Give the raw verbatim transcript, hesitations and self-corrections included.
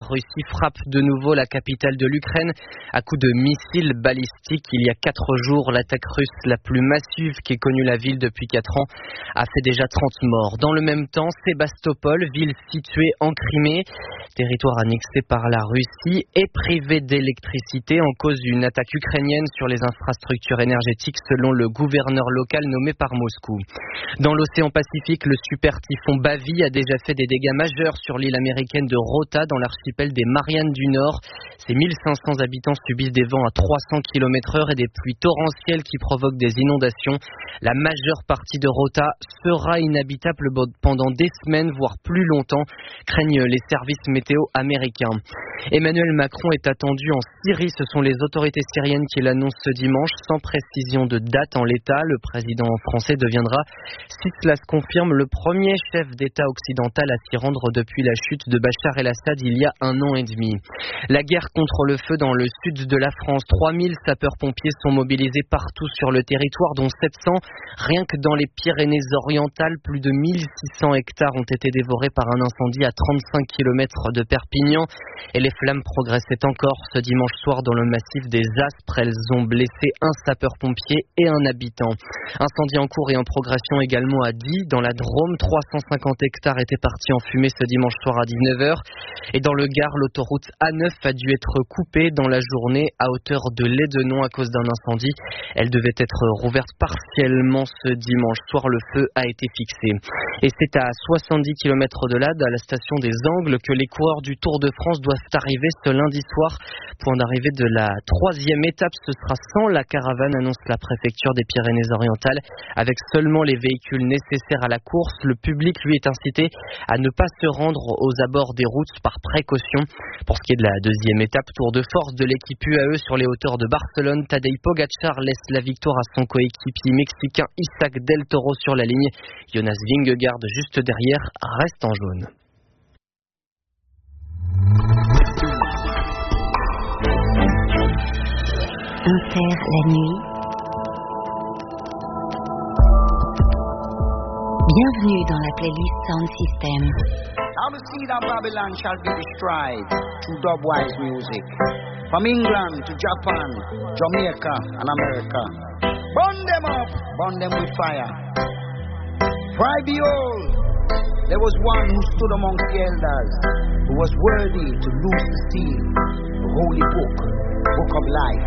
Russie frappe de nouveau la capitale de l'Ukraine à coups de missiles balistiques. Il y a quatre jours, l'attaque russe la plus massive qu'ait connue la ville depuis quatre ans a fait déjà trente morts. Dans le même temps, Sébastopol, ville située en Crimée, territoire annexé par la Russie, est privée d'électricité en cause d'une attaque ukrainienne sur les infrastructures énergétiques selon le gouverneur local nommé par Moscou. Dans l'océan Pacifique, le super typhon Bavi a déjà fait des dégâts majeurs sur l'île américaine de Rota dans l'archipel des Mariannes du Nord. Ses mille cinq cents habitants subissent des vents à trois cents kilomètres heure et des pluies torrentielles qui provoquent des inondations. La majeure partie de Rota sera inhabitable pendant des semaines, voire plus longtemps, craignent les services météo américains. Emmanuel Macron est attendu en Syrie. Ce sont les autorités syriennes qui l'annoncent ce dimanche, sans précision de date en l'état. Le président français deviendra, si cela se confirme, le premier chef d'État occidental à s'y rendre depuis la chute de Bachar el-Assad il y a un an et demi. La guerre contre le feu dans le sud de la France. trois mille sapeurs-pompiers sont mobilisés partout sur le territoire, dont sept cents rien que dans les Pyrénées-Orientales. Plus de mille six cents hectares ont été dévorés par un incendie à trente-cinq kilomètres de Perpignan. Et les flammes progressaient encore ce dimanche soir dans le massif des Aspres. Elles ont blessé un sapeur-pompier et un habitant. Incendie en cours et en progression également à Die, dans la Drôme. trois cent cinquante hectares étaient partis en fumée ce dimanche soir à dix-neuf heures. Et dans le Gard, l'autoroute A neuf a dû être coupée dans la journée à hauteur de Lédenon à cause d'un incendie. Elle devait être rouverte partiellement ce dimanche soir. Le feu a été fixé. Et c'est à soixante-dix kilomètres de là, à la station des Angles, que les coureurs du Tour de France doivent arriver ce lundi soir. Point d'arrivée de la troisième étape, ce sera sans la caravane, annonce la préfecture des Pyrénées-Orientales. Avec seulement les véhicules nécessaires à la course, le public lui est incité à ne pas se rendre aux abords des routes par précaution. Pour ce qui est de la deuxième étape, tour de force de l'équipe U A E sur les hauteurs de Barcelone, Tadej Pogačar laisse la victoire à son coéquipier mexicain Isaac Del Toro sur la ligne. Jonas Vingegaard, juste derrière, reste en jaune. Inter la nuit. Bienvenue dans la playlist Sound System. Now the seed of Babylon shall be destroyed through dubwise music. From England to Japan, Jamaica and America. Burn them up, burn them with fire. For I behold, there was one who stood amongst the elders, who was worthy to loose the seal, the holy book, book of life.